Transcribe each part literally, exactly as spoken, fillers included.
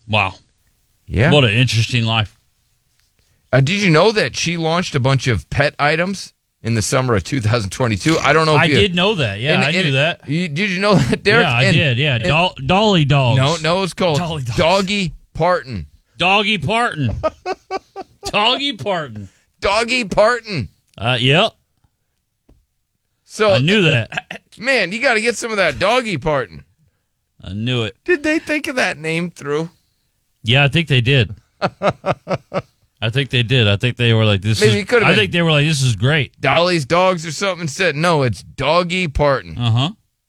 Wow. Yeah. What an interesting life. Uh, did you know that she launched a bunch of pet items in the summer of two thousand twenty-two? I don't know if I you... did know that. Yeah, and, I and, knew that. You, did you know that, Derek? Yeah, I and, did. Yeah, and, Doll, Dolly Dogs. No, no, it's called Dolly Dogs. Doggy Parton. Doggy Parton. Doggy Parton. Doggy Parton. Uh, yep. So I knew that. Man, you got to get some of that Doggy Parton. I knew it. Did they think of that name through? Yeah, I think they did. I think they did. I think they were like, this Maybe is, it could've I been think they were like, this is great. Dolly's Dogs or something said, no, it's Doggy Parton. Uh-huh.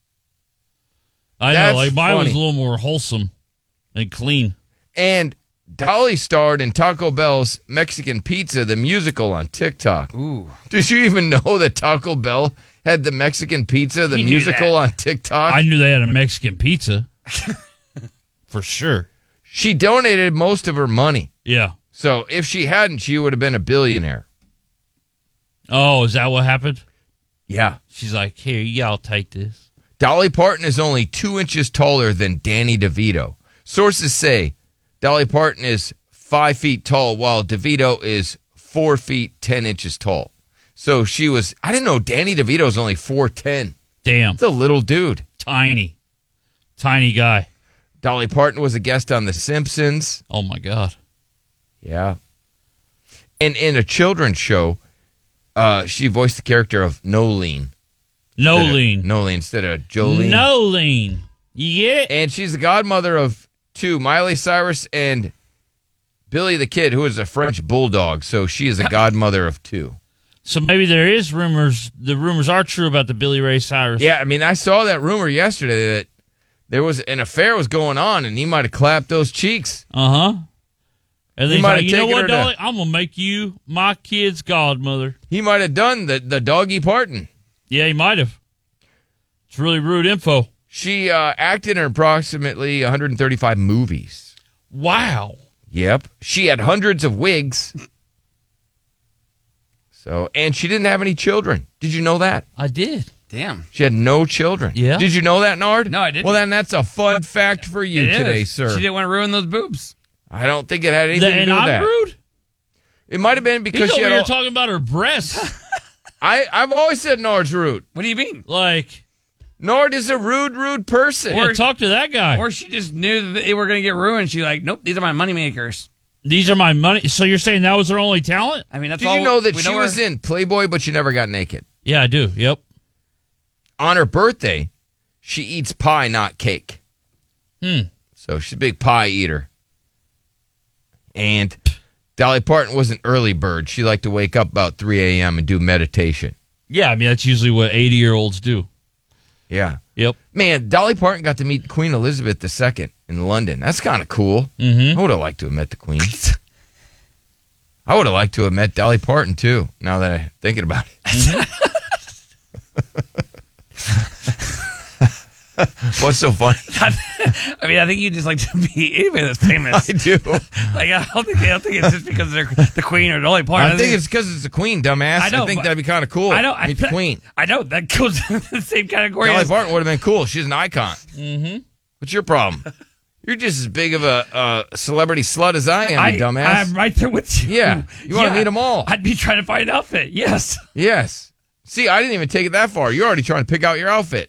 I That's know, like mine was funny. a little more wholesome and clean. And Dolly starred in Taco Bell's Mexican Pizza, the musical, on TikTok. Ooh. Did you even know that Taco Bell had the Mexican Pizza, the He knew musical, that. on TikTok? I knew they had a Mexican pizza. For sure. She donated most of her money. Yeah. So if she hadn't, she would have been a billionaire. Oh, is that what happened? Yeah. She's like, here, y'all take this. Dolly Parton is only two inches taller than Danny DeVito. Sources say Dolly Parton is five feet tall, while DeVito is four feet, ten inches tall. So she was, I didn't know Danny DeVito is only four ten. Damn. It's a little dude. Tiny. Tiny guy. Dolly Parton was a guest on The Simpsons. Oh, my God. Yeah. And in a children's show, uh, she voiced the character of Nolene. Nolene. Nolene instead of Jolene. Nolene. You get it? And she's the godmother of two, Miley Cyrus and Billy the Kid, who is a French bulldog. So she is a godmother of two. So maybe there is rumors. The rumors are true about the Billy Ray Cyrus. Yeah, I mean, I saw that rumor yesterday that there was an affair was going on, and he might have clapped those cheeks. Uh huh. And He then might like, have you know taken what, her to- Dolly? I'm gonna make you my kid's godmother. He might have done the, the Doggy Parton. Yeah, he might have. It's really rude info. She uh, acted in approximately one hundred thirty-five movies. Wow. Yep. She had hundreds of wigs. So, and she didn't have any children. Did you know that? I did. Damn. She had no children. Yeah. Did you know that, Nard? No, I didn't. Well, then that's a fun fact for you It today, is. sir. She didn't want to ruin those boobs. I don't think it had anything The, to and do with I'm that. rude. It might have been because He's she over had here all, talking about her breasts. I, I've always said Nard's rude. What do you mean? like, Nard is a rude, rude person. yeah, talk to that guy. Or she just knew that they were going to get ruined. She's like, nope, these are my money makers. These are my money. So you're saying that was her only talent? I mean, that's Did all you know that we she her- was in Playboy, but she never got naked? Yeah, I do. Yep. On her birthday, she eats pie, not cake. Hmm. So she's a big pie eater. And Dolly Parton was an early bird. She liked to wake up about three a.m. and do meditation. Yeah, I mean, that's usually what eighty-year-olds do. Yeah. Yep. Man, Dolly Parton got to meet Queen Elizabeth the Second in London. That's kind of cool. Mm-hmm. I would have liked to have met the Queen. I would have liked to have met Dolly Parton, too, now that I'm thinking about it. What's so funny? I mean, I think you just like to be anybody that's famous. I do. Like, I don't think I don't think it's just because they're the Queen or Dolly Parton. I think it's because it's the Queen, dumbass. I I, know, think but- that'd be kind of cool. I know. I, Meet the Queen. I know that goes in the same category. Dolly as, Parton would have been cool. She's an icon. Mm-hmm. What's your problem? You're just as big of a uh, celebrity slut as I am, I, you dumbass. I'm right there with you. Yeah. You wanna meet 'em all. I'd be trying to find an outfit. Yes. Yes. See, I didn't even take it that far. You're already trying to pick out your outfit.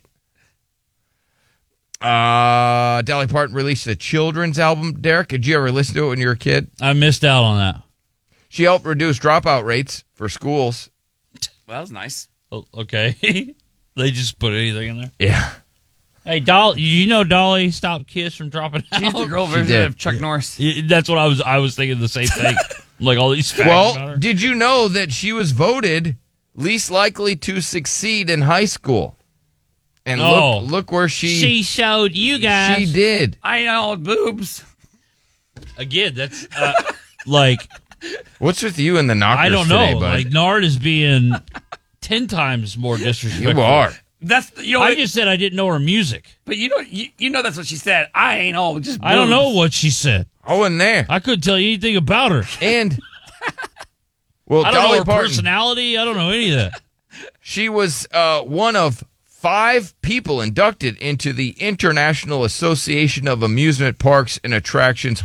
Uh, Dolly Parton released a children's album. Derek, did you ever listen to it when you were a kid? I missed out on that. She helped reduce dropout rates for schools. Well, that was nice. Oh, okay. They just put anything in there. Yeah. Hey, Dolly, you know Dolly stopped Kiss from dropping out? She's the girl She version did. of Chuck Norris. Yeah, that's what I was. I was thinking the same thing. Like all these facts about Well, her. did you know that she was voted least likely to succeed in high school? And Oh. look, look where she She showed you guys. she did. I know boobs. Again, that's uh, like What's with you and the knockers I don't know. today, bud? Like Nard is being ten times more disrespectful. You are. That's you know. I what- just said I didn't know her music. but you know, you, you know that's what she said. I ain't all just. I don't know boobs. what she said. I wasn't there. I couldn't tell you anything about her. And well, I don't Dolly know her Parton, personality. I don't know any of that. she was uh, one of five people inducted into the International Association of Amusement Parks and Attractions